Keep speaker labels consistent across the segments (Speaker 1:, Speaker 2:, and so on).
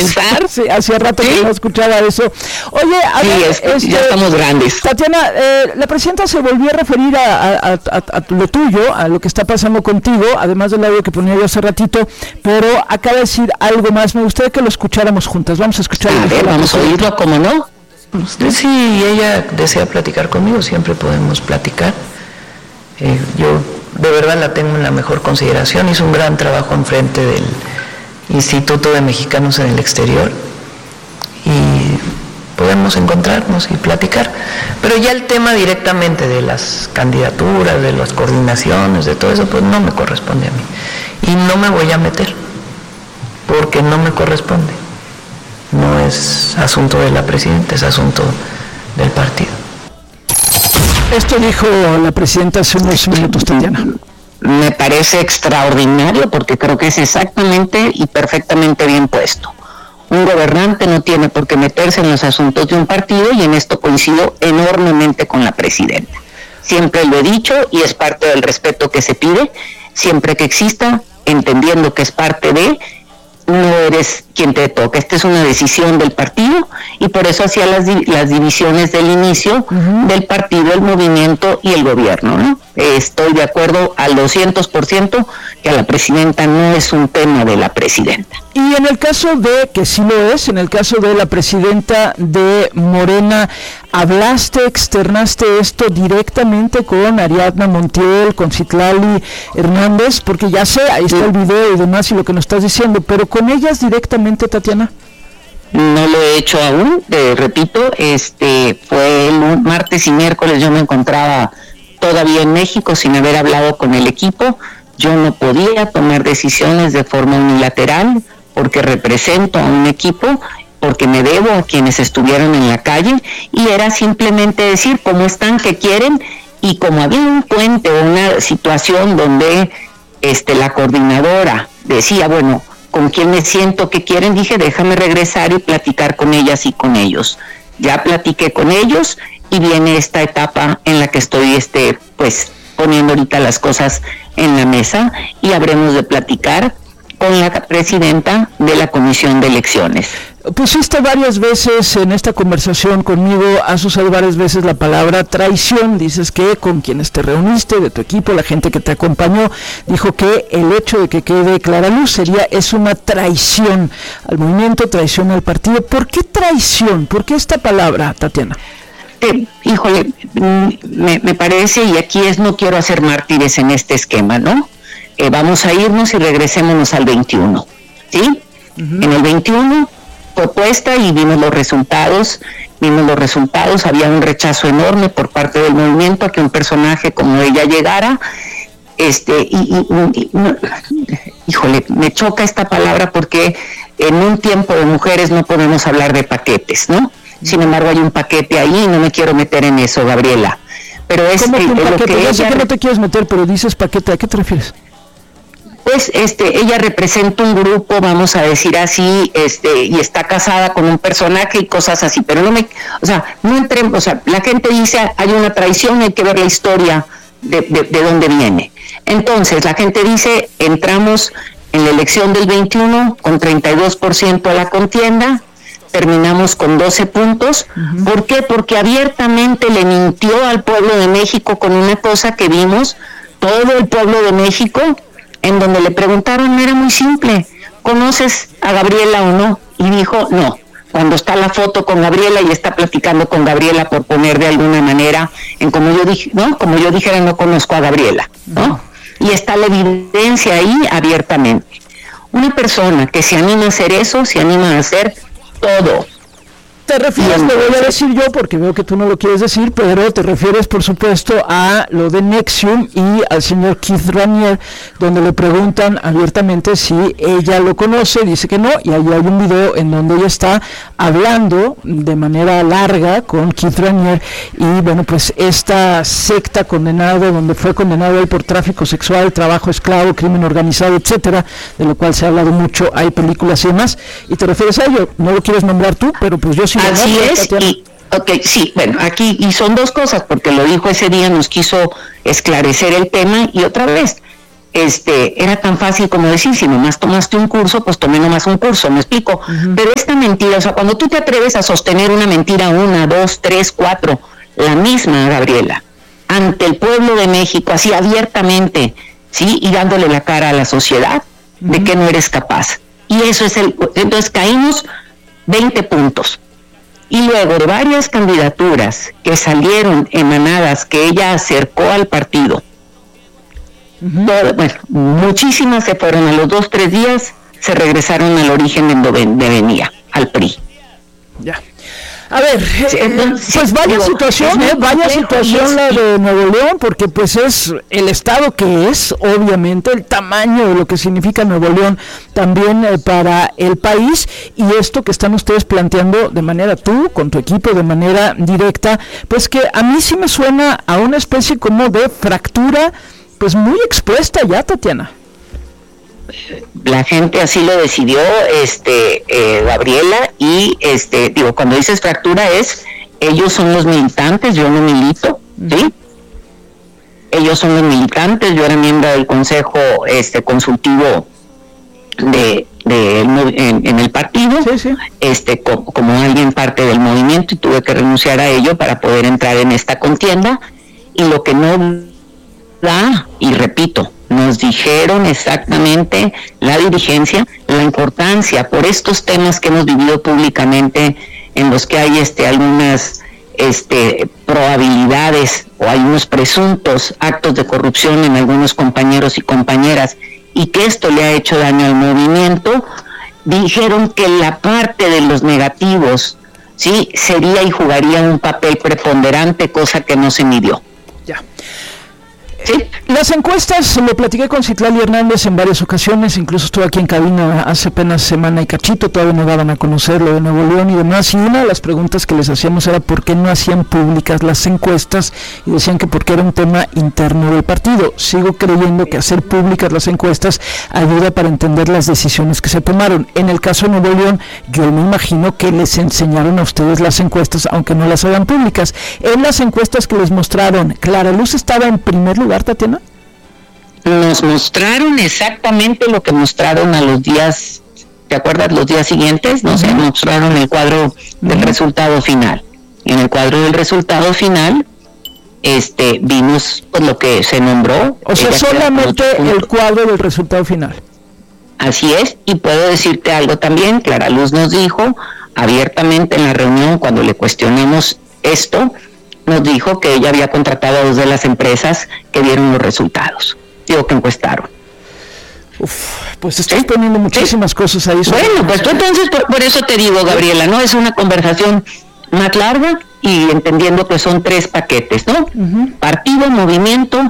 Speaker 1: pensar.
Speaker 2: Sí, hacía rato que no escuchaba eso. Oye, a ver,
Speaker 1: ya estamos grandes.
Speaker 2: Tatiana, la presidenta se volvió a referir a lo tuyo, a lo que está pasando contigo, además del audio que ponía yo hace ratito, pero acaba de decir algo más. Me gustaría que lo escucháramos juntas. Vamos a escucharlo.
Speaker 1: A ver, vamos a oírlo, ¿cómo no? Si ella desea platicar conmigo, siempre podemos platicar. Yo de verdad la tengo en la mejor consideración. Hizo un gran trabajo en frente del Instituto de Mexicanos en el Exterior y podemos encontrarnos y platicar. Pero ya el tema directamente de las candidaturas, de las coordinaciones, de todo eso, pues no me corresponde a mí. Y no me voy a meter, porque no me corresponde. No es asunto de la presidenta, es asunto del partido.
Speaker 2: Esto dijo la presidenta hace unos minutos, Tatiana.
Speaker 3: Me parece extraordinario porque creo que es exactamente y perfectamente bien puesto. Un gobernante no tiene por qué meterse en los asuntos de un partido y en esto coincido enormemente con la presidenta. Siempre lo he dicho y es parte del respeto que se pide, siempre que exista, entendiendo que es parte de, no eres quien te toca. Esta es una decisión del partido y por eso hacía las divisiones del inicio del partido, el movimiento y el gobierno, ¿no? Estoy de acuerdo al 200% que a la presidenta no es un tema de la presidenta.
Speaker 2: Y en el caso de, que sí lo es, en el caso de la presidenta de Morena, ¿hablaste, externaste esto directamente con Ariadna Montiel, con Citlali Hernández? Porque ya sé, ahí está el video y demás y lo que nos estás diciendo, pero con ellas directamente, Tatiana.
Speaker 3: No lo he hecho aún, repito, fue el martes y miércoles yo me encontraba todavía en México sin haber hablado con el equipo. Yo no podía tomar decisiones de forma unilateral porque represento a un equipo, porque me debo a quienes estuvieron en la calle y era simplemente decir cómo están, qué quieren, y como había un puente o una situación donde la coordinadora decía, bueno, ¿con quién me siento? ¿Qué quieren? Dije, déjame regresar y platicar con ellas y con ellos. Ya platiqué con ellos y viene esta etapa en la que estoy pues poniendo ahorita las cosas en la mesa y habremos de platicar con la presidenta de la Comisión de Elecciones.
Speaker 2: Pusiste varias veces en esta conversación conmigo, has usado varias veces la palabra traición. Dices que con quienes te reuniste, de tu equipo, la gente que te acompañó, dijo que el hecho de que quede clara luz es una traición al movimiento, traición al partido. ¿Por qué traición? ¿Por qué esta palabra, Tatiana?
Speaker 3: Híjole, me parece, y aquí no quiero hacer mártires en este esquema, ¿no? Vamos a irnos y regresémonos al 21, ¿sí? En el 21 propuesta y vimos los resultados, había un rechazo enorme por parte del movimiento a que un personaje como ella llegara, híjole, me choca esta palabra porque en un tiempo de mujeres no podemos hablar de paquetes, ¿no? Sin embargo hay un paquete ahí y no me quiero meter en eso, Gabriela. Pero
Speaker 2: ¿cómo que un paquete? Yo sé que no te quieres meter, pero dices paquete, ¿a qué te refieres?
Speaker 3: Pues ella representa un grupo, vamos a decir así, y está casada con un personaje y cosas así, pero no entremos, la gente dice hay una traición, hay que ver la historia de dónde viene. Entonces, la gente dice, entramos en la elección del 21 con 32% a la contienda, terminamos con 12 puntos. ¿Por qué? Porque abiertamente le mintió al pueblo de México con una cosa que vimos, todo el pueblo de México, en donde le preguntaron, era muy simple, ¿conoces a Gabriela o no? Y dijo, no. Cuando está la foto con Gabriela y está platicando con Gabriela, por poner de alguna manera, como yo dijera, no conozco a Gabriela, ¿no? Y está la evidencia ahí abiertamente. Una persona que se anima a hacer eso, se anima a hacer todo.
Speaker 2: Te refieres, lo voy a decir yo porque veo que tú no lo quieres decir, pero te refieres por supuesto a lo de NXIVM y al señor Keith Raniere, donde le preguntan abiertamente si ella lo conoce, dice que no, y ahí hay un video en donde ella está hablando de manera larga con Keith Raniere y bueno, pues esta secta condenada, donde fue condenado él por tráfico sexual, trabajo esclavo, crimen organizado, etcétera, de lo cual se ha hablado mucho, hay películas y demás, y te refieres a ello, no lo quieres nombrar tú, pero pues yo sí.
Speaker 3: Así es, sí, bueno, aquí, y son dos cosas, porque lo dijo ese día, nos quiso esclarecer el tema, y otra vez, era tan fácil como decir, si nomás tomaste un curso, pues tomé nomás un curso, ¿me explico? Uh-huh. Pero esta mentira, o sea, cuando tú te atreves a sostener una mentira 1, 2, 3, 4, la misma, Gabriela, ante el pueblo de México, así abiertamente, ¿sí? Y dándole la cara a la sociedad de que no eres capaz. Y eso es entonces caímos 20 puntos. Y luego de varias candidaturas que salieron emanadas, que ella acercó al partido, bueno, muchísimas se fueron a los 2-3 días, se regresaron al origen de donde venía, al PRI.
Speaker 2: Ya. A ver, pues vaya situación la de Nuevo León, porque pues es el estado que es, obviamente, el tamaño de lo que significa Nuevo León también para el país, y esto que están ustedes planteando de manera tú, con tu equipo, de manera directa, pues que a mí sí me suena a una especie como de fractura, pues muy expuesta ya, Tatiana.
Speaker 3: La gente así lo decidió, Gabriela, y cuando dices fractura ellos son los militantes, yo no milito, ¿sí? Ellos son los militantes, yo era miembro del consejo consultivo en el partido, sí. Como alguien parte del movimiento, y tuve que renunciar a ello para poder entrar en esta contienda, y lo que no da, y repito, nos dijeron exactamente la dirigencia, la importancia por estos temas que hemos vivido públicamente, en los que hay algunas probabilidades o hay unos presuntos actos de corrupción en algunos compañeros y compañeras, y que esto le ha hecho daño al movimiento. Dijeron que la parte de los negativos, sí, sería y jugaría un papel preponderante, cosa que no se midió.
Speaker 2: Ya. ¿Sí? Las encuestas, lo platiqué con Citlali Hernández en varias ocasiones, incluso estuve aquí en cabina hace apenas semana y cachito, todavía no daban a conocer lo de Nuevo León y demás, y una de las preguntas que les hacíamos era por qué no hacían públicas las encuestas, y decían que porque era un tema interno del partido. Sigo creyendo que hacer públicas las encuestas ayuda para entender las decisiones que se tomaron. En el caso de Nuevo León, yo me imagino que les enseñaron a ustedes las encuestas, aunque no las hagan públicas. En las encuestas que les mostraron, ¿Clara Luz estaba en primer lugar, Tatiana?
Speaker 3: Nos mostraron exactamente lo que mostraron a los días, ¿te acuerdas? Los días siguientes, ¿no? Se mostraron el cuadro del resultado final. Y en el cuadro del resultado final, vimos pues lo que se nombró.
Speaker 2: O sea, solamente el cuadro del resultado final.
Speaker 3: Así es, y puedo decirte algo también. Clara Luz nos dijo abiertamente en la reunión, cuando le cuestionamos esto, nos dijo que ella había contratado a 2 de las empresas que dieron los resultados, que encuestaron.
Speaker 2: Pues estás poniendo muchísimas cosas ahí.
Speaker 3: Bueno, pues tú entonces, por eso te digo, Gabriela, ¿no? Es una conversación más larga, y entendiendo que son 3 paquetes, ¿no? Uh-huh. Partido, movimiento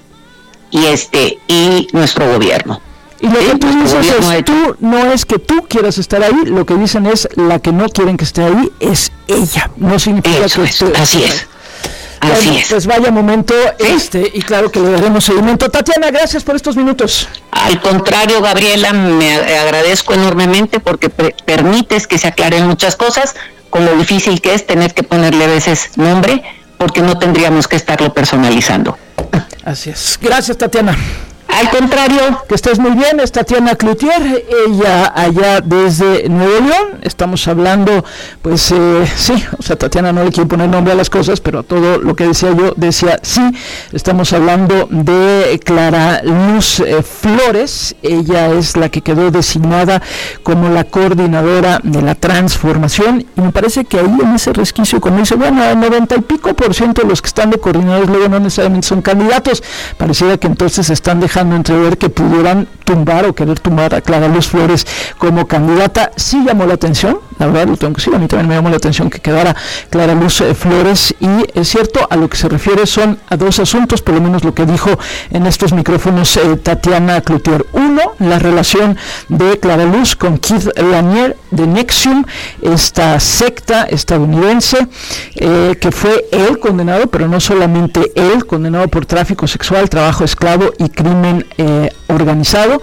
Speaker 3: y nuestro gobierno.
Speaker 2: Y lo que tú dices es, tú no es que tú quieras estar ahí, lo que dicen es la que no quieren que esté ahí es ella. No significa
Speaker 3: eso
Speaker 2: que
Speaker 3: es, así es. Así
Speaker 2: bueno,
Speaker 3: es.
Speaker 2: Pues vaya momento, y claro que le daremos seguimiento. Tatiana, gracias por estos minutos.
Speaker 3: Al contrario, Gabriela, me agradezco enormemente porque permites que se aclaren muchas cosas, con lo difícil que es tener que ponerle a veces nombre, porque no tendríamos que estarlo personalizando.
Speaker 2: Así es. Gracias, Tatiana.
Speaker 3: Al contrario.
Speaker 2: Que estés muy bien. Es Tatiana Cloutier, ella allá desde Nuevo León. Estamos hablando, pues sí, o sea, Tatiana no le quiere poner nombre a las cosas, pero a todo lo que decía yo, decía sí. Estamos hablando de Clara Luz Flores. Ella es la que quedó designada como la coordinadora de la transformación, y me parece que ahí en ese resquicio, como dice, bueno, el 90% y pico de los que están de coordinadores luego no necesariamente son candidatos. Pareciera que entonces están dejando entrever que pudieran tumbar o querer tumbar a Clara Luz Flores como candidata. Sí llamó la atención, la verdad lo tengo que decir, a mí también me llamó la atención que quedara Clara Luz Flores, y es cierto, a lo que se refiere son a 2 asuntos, por lo menos lo que dijo en estos micrófonos Tatiana Cloutier. Uno, la relación de Clara Luz con Keith Raniere de NXIVM, esta secta estadounidense que fue él condenado, pero no solamente él, condenado por tráfico sexual, trabajo esclavo y crimen organizado.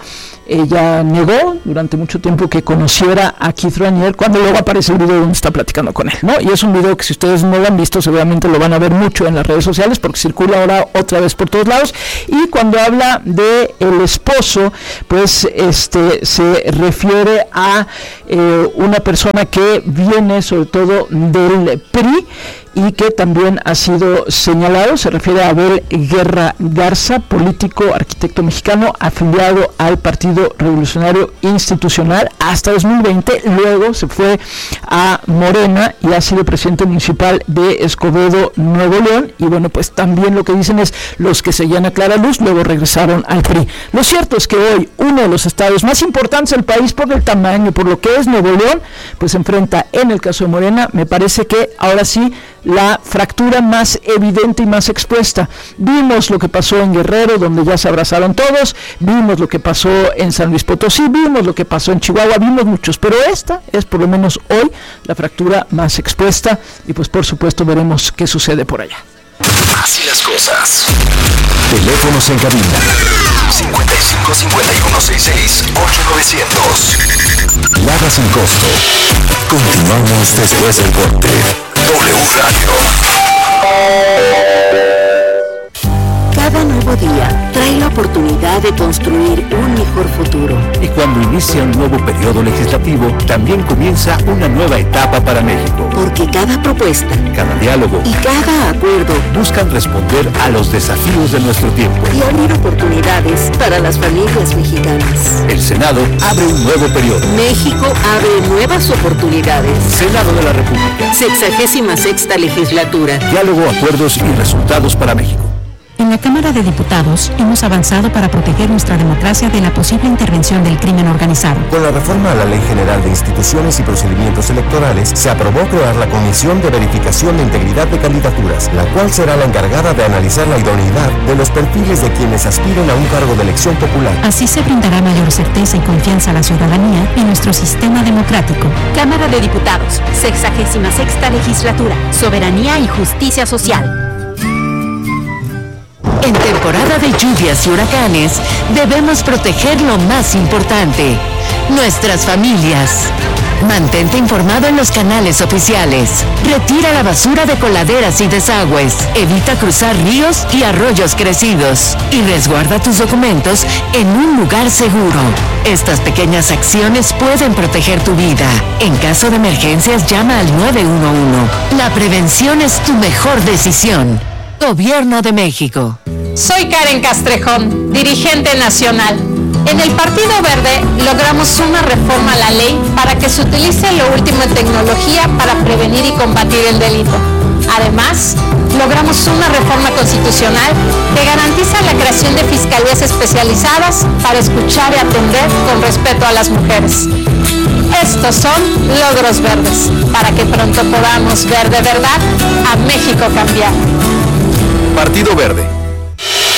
Speaker 2: ella negó durante mucho tiempo que conociera a Keith Raniere, cuando luego aparece el video donde está platicando con él, ¿no? Y es un video que si ustedes no lo han visto, seguramente lo van a ver mucho en las redes sociales, porque circula ahora otra vez por todos lados. Y cuando habla de el esposo, pues se refiere a una persona que viene sobre todo del PRI y que también ha sido señalado. Se refiere a Abel Guerra Garza, político, arquitecto mexicano, afiliado al Partido Revolucionario Institucional hasta 2020, luego se fue a Morena y ha sido presidente municipal de Escobedo, Nuevo León, y bueno, pues también lo que dicen es los que seguían a Clara Luz, luego regresaron al PRI. Lo cierto es que hoy uno de los estados más importantes del país por el tamaño, por lo que es Nuevo León, pues se enfrenta, en el caso de Morena, me parece que ahora sí, la fractura más evidente y más expuesta. Vimos lo que pasó en Guerrero, donde ya se abrazaron todos, vimos lo que pasó en San Luis Potosí, vimos lo que pasó en Chihuahua, vimos muchos, pero esta es por lo menos hoy la fractura más expuesta y pues por supuesto veremos qué sucede por allá.
Speaker 4: Así las cosas. Teléfonos en cabina 55 51 66 8900. Lada sin costo. Continuamos después del corte. W Radio.
Speaker 5: Cada nuevo día trae la oportunidad de construir un mejor futuro.
Speaker 4: Y cuando inicia un nuevo periodo legislativo, también comienza una nueva etapa para México.
Speaker 5: Porque cada propuesta,
Speaker 4: cada diálogo
Speaker 5: y cada acuerdo
Speaker 4: buscan responder a los desafíos de nuestro tiempo
Speaker 5: y abrir oportunidades para las familias mexicanas.
Speaker 4: El Senado abre un nuevo periodo.
Speaker 5: México abre nuevas oportunidades.
Speaker 4: Senado de la República.
Speaker 5: 66ª legislatura.
Speaker 4: Diálogo, acuerdos y resultados para México.
Speaker 6: En la Cámara de Diputados hemos avanzado para proteger nuestra democracia de la posible intervención del crimen organizado.
Speaker 7: Con la reforma a la Ley General de Instituciones y Procedimientos Electorales, se aprobó crear la Comisión de Verificación de Integridad de Candidaturas, la cual será la encargada de analizar la idoneidad de los perfiles de quienes aspiren a un cargo de elección popular.
Speaker 6: Así se brindará mayor certeza y confianza a la ciudadanía en nuestro sistema democrático.
Speaker 8: Cámara de Diputados, 66ª legislatura, soberanía y justicia social.
Speaker 9: En temporada de lluvias y huracanes, debemos proteger lo más importante, nuestras familias. Mantente informado en los canales oficiales. Retira la basura de coladeras y desagües. Evita cruzar ríos y arroyos crecidos. Y resguarda tus documentos en un lugar seguro. Estas pequeñas acciones pueden proteger tu vida. En caso de emergencias, llama al 911. La prevención es tu mejor decisión. Gobierno de México.
Speaker 10: Soy Karen Castrejón, dirigente nacional. En el Partido Verde logramos una reforma a la ley para que se utilice lo último en tecnología para prevenir y combatir el delito. Además, logramos una reforma constitucional que garantiza la creación de fiscalías especializadas para escuchar y atender con respeto a las mujeres. Estos son logros verdes, para que pronto podamos ver de verdad a México cambiar.
Speaker 4: Partido Verde.